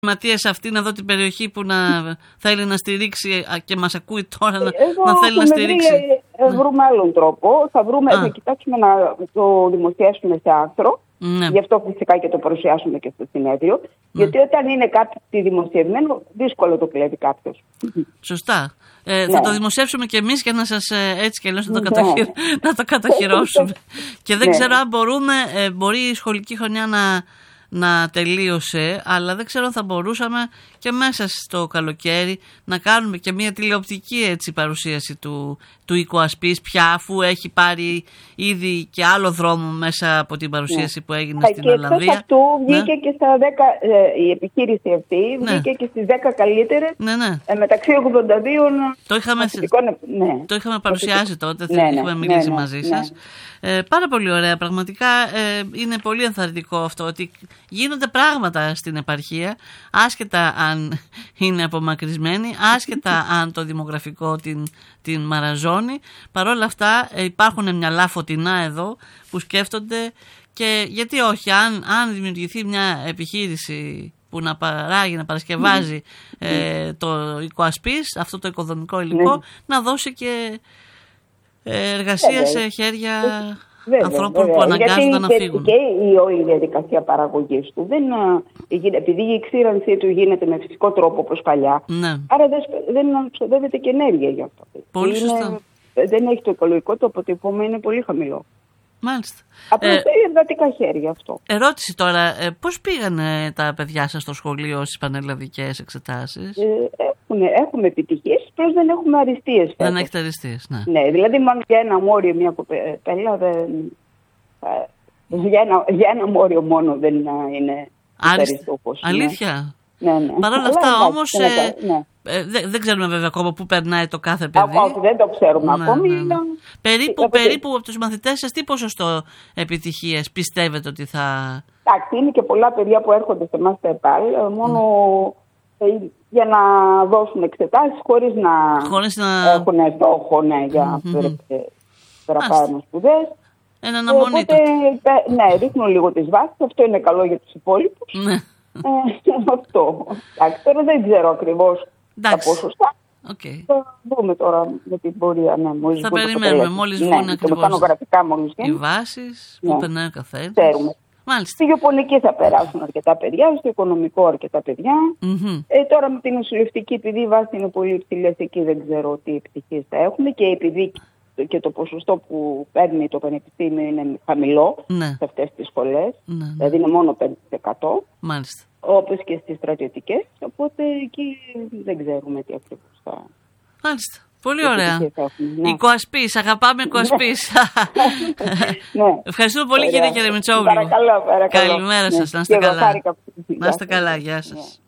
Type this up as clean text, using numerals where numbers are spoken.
Ματία σε αυτήν εδώ την περιοχή που θέλει να στηρίξει και μας ακούει τώρα να θέλει να στηρίξει. Βρούμε άλλον τρόπο. Θα κοιτάξουμε να το δημοσιεύσουμε σε άρθρο. Ναι. Γι' αυτό φυσικά και το παρουσιάσουμε και στο συνέδριο. Ναι. Γιατί όταν είναι κάτι δημοσιευμένο, δύσκολο το κλέβει κάποιος. Σωστά. Θα το δημοσιεύσουμε και εμείς για να σας έτσι και αλλιώς να το καταχειρώσουμε. Και δεν ξέρω αν μπορεί η σχολική χρονιά να τελείωσε, αλλά δεν ξέρω αν θα μπορούσαμε και μέσα στο καλοκαίρι να κάνουμε και μια τηλεοπτική έτσι παρουσίαση του οίκου Ασπής πια, αφού έχει πάρει ήδη και άλλο δρόμο μέσα από την παρουσίαση που έγινε στην Ολλανδία. Και αυτού βγήκε και στα 10, η επιχείρηση αυτή βγήκε και στις 10 καλύτερες μεταξύ 82 το είχαμε παρουσιάσει τότε, είχαμε μιλήσει μαζί σας. Πάρα πολύ ωραία, πραγματικά είναι πολύ ενθαρρυντικό αυτό ότι γίνονται πράγματα στην επαρχία, άσχετα αν είναι απομακρυσμένοι, άσχετα αν το δημογραφικό την μαραζώνει. Παρόλα αυτά υπάρχουν μυαλά φωτεινά εδώ που σκέφτονται και γιατί όχι, αν δημιουργηθεί μια επιχείρηση που να παράγει, να παρασκευάζει το οίκο Ασπής, αυτό το οικοδομικό υλικό, να δώσει και εργασία σε χέρια ανθρώπων που αναγκάζονται να φύγουν. Και η όλη διαδικασία παραγωγής του επειδή η εξήρανσή του γίνεται με φυσικό τρόπο όπως παλιά, άρα δεν ξοδεύεται και ενέργεια για αυτό. Πολύ σωστά. Δεν έχει το οικολογικό του αποτύπωμα, είναι πολύ χαμηλό. Μάλιστα. Απλώς εργατικά χέρια αυτό. Ερώτηση τώρα, πώς πήγανε τα παιδιά σας στο σχολείο στις πανελλαδικές εξετάσεις? Έχουμε επιτυχίες, απλώς δεν έχουμε αριστείες. Δεν έχετε αριστείες, ναι. Ναι, δηλαδή μόνο για ένα μόριο μια κοπέλα για ένα μόριο μόνο δεν είναι αριστούχος. Αλήθεια? Ναι. Παρ' όλα αυτά όμως δεν ξέρουμε βέβαια ακόμα πού περνάει το κάθε παιδί. Όχι, δεν το ξέρουμε ακόμη. Περίπου από τους μαθητές σας τι ποσοστό επιτυχίες πιστεύετε ότι θα... Εντάξει, είναι και πολλά παιδιά που έρχονται σε εμάς στα ΕΠΑΛ μόνο για να δώσουν εξετάσεις χωρίς να έχουν στόχο για παραπάνω σπουδές. Οπότε, ναι, ρίχνουν λίγο τις βάσεις, αυτό είναι καλό για τους υπόλοιπους. Αυτό. Εντάξει, τώρα δεν ξέρω ακριβώς τα ποσοστά. Θα δούμε τώρα με την πορεία. Θα περιμένουμε μόλις βγουν ακριβώς οι βάσεις που περνάει ο καθένας. Στη γεωπονική θα περάσουν αρκετά παιδιά, στο οικονομικό αρκετά παιδιά. Τώρα με την νοσηλευτική, επειδή η βάση είναι πολύ υψηλές, εκεί δεν ξέρω τι επιτυχίες θα έχουν και επειδή και το ποσοστό που παίρνει το πανεπιστήμιο είναι χαμηλό σε αυτές τις σχολές, δηλαδή είναι μόνο 5%. Μάλιστα. Όπως και στις στρατιωτικές, οπότε εκεί δεν ξέρουμε τι ακριβώς θα... Μάλιστα. Πολύ ωραία. Οίκο Ασπής, αγαπάμε οίκο Ασπής. Ευχαριστούμε πολύ κύριε Κερεμιτσόγλου. Παρακαλώ. Καλημέρα σας, να είστε καλά. Να είστε καλά, γεια σας.